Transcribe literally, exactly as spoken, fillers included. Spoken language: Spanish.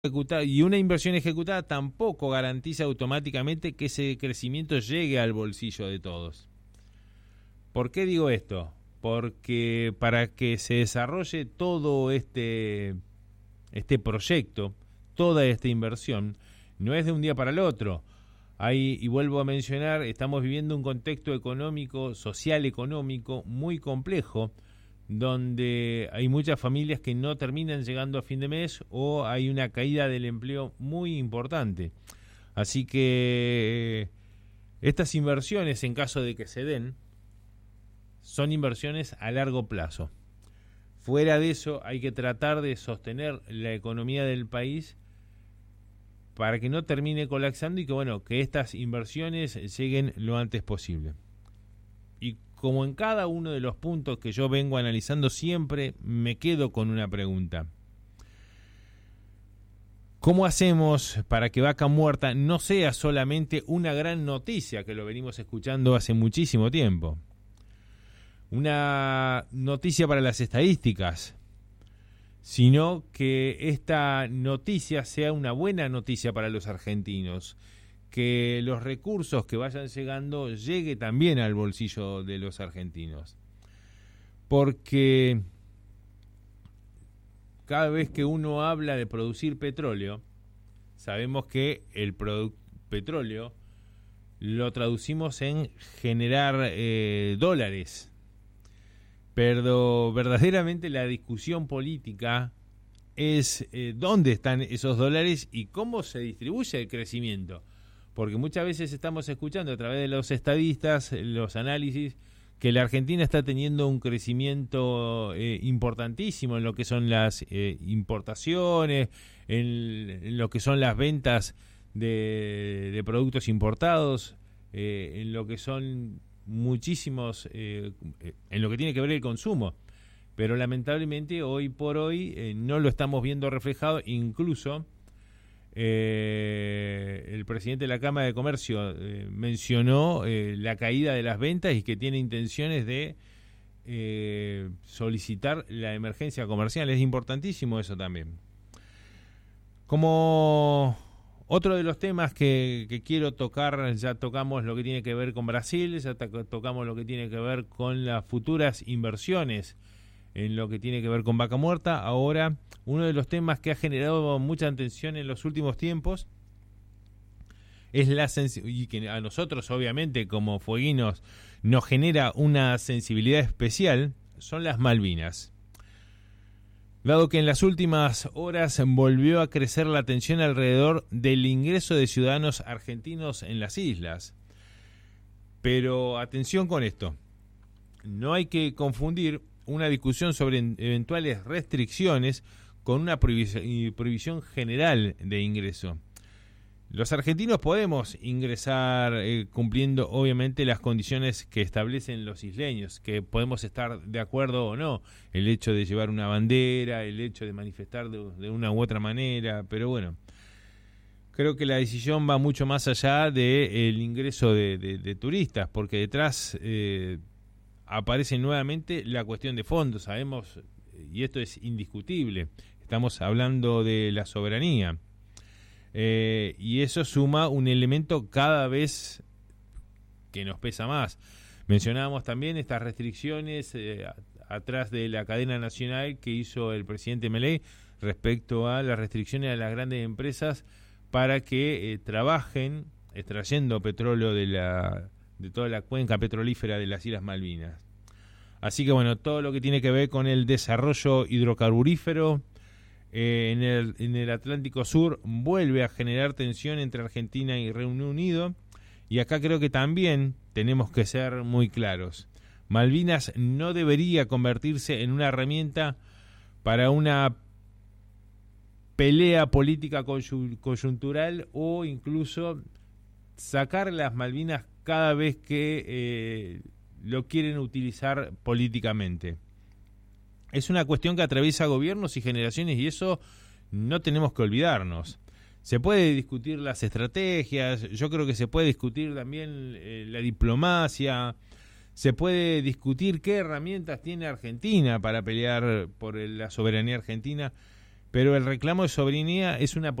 ejecutada, y una inversión ejecutada tampoco garantiza automáticamente que ese crecimiento llegue al bolsillo de todos. ¿Por qué digo esto? Porque para que se desarrolle todo este, este proyecto, toda esta inversión, no es de un día para el otro. Hay, y vuelvo a mencionar, estamos viviendo un contexto económico, social económico muy complejo, donde hay muchas familias que no terminan llegando a fin de mes o hay una caída del empleo muy importante. Así que estas inversiones, en caso de que se den, son inversiones a largo plazo. Fuera de eso, hay que tratar de sostener la economía del país para que no termine colapsando y que, bueno, que estas inversiones lleguen lo antes posible. Y como en cada uno de los puntos que yo vengo analizando, siempre me quedo con una pregunta. ¿Cómo hacemos para que Vaca Muerta no sea solamente una gran noticia, que lo venimos escuchando hace muchísimo tiempo? Una noticia para las estadísticas, sino que esta noticia sea una buena noticia para los argentinos, que los recursos que vayan llegando llegue también al bolsillo de los argentinos. Porque cada vez que uno habla de producir petróleo, sabemos que el produ- petróleo lo traducimos en generar eh, dólares. Pero verdaderamente la discusión política es eh, dónde están esos dólares y cómo se distribuye el crecimiento. Porque muchas veces estamos escuchando a través de los estadistas, los análisis, que la Argentina está teniendo un crecimiento eh, importantísimo en lo que son las eh, importaciones, en, en lo que son las ventas de, de productos importados, eh, en lo que son muchísimos, eh, en lo que tiene que ver el consumo. Pero lamentablemente hoy por hoy eh, no lo estamos viendo reflejado. Incluso Eh, el presidente de la Cámara de Comercio eh, mencionó eh, la caída de las ventas y que tiene intenciones de eh, solicitar la emergencia comercial. Es importantísimo eso también. Como otro de los temas que, que quiero tocar, ya tocamos lo que tiene que ver con Brasil, ya to- tocamos lo que tiene que ver con las futuras inversiones en lo que tiene que ver con Vaca Muerta. Ahora, uno de los temas que ha generado mucha atención en los últimos tiempos es la sensi- y que a nosotros, obviamente, como fueguinos, nos genera una sensibilidad especial, son las Malvinas. Dado que en las últimas horas volvió a crecer la tensión alrededor del ingreso de ciudadanos argentinos en las islas. Pero atención con esto, no hay que confundir una discusión sobre eventuales restricciones con una prohibición, prohibición general de ingreso. Los argentinos podemos ingresar eh, cumpliendo obviamente las condiciones que establecen los isleños, que podemos estar de acuerdo o no, el hecho de llevar una bandera, el hecho de manifestar de, de una u otra manera, pero bueno, creo que la decisión va mucho más allá del ingreso de, de, de turistas, porque detrás eh, aparece nuevamente la cuestión de fondo. Sabemos, y esto es indiscutible, estamos hablando de la soberanía, eh, y eso suma un elemento cada vez que nos pesa más. Mencionábamos también estas restricciones eh, atrás de la cadena nacional que hizo el presidente Milei respecto a las restricciones a las grandes empresas para que eh, trabajen extrayendo petróleo de la de toda la cuenca petrolífera de las Islas Malvinas. Así que bueno, todo lo que tiene que ver con el desarrollo hidrocarburífero eh, en, el, en el Atlántico Sur vuelve a generar tensión entre Argentina y Reino Unido, y acá creo que también tenemos que ser muy claros. Malvinas no debería convertirse en una herramienta para una pelea política coyuntural o incluso sacar las Malvinas cada vez que eh, lo quieren utilizar políticamente. Es una cuestión que atraviesa gobiernos y generaciones, y eso no tenemos que olvidarnos. Se puede discutir las estrategias, yo creo que se puede discutir también eh, la diplomacia, se puede discutir qué herramientas tiene Argentina para pelear por la soberanía argentina, pero el reclamo de soberanía es una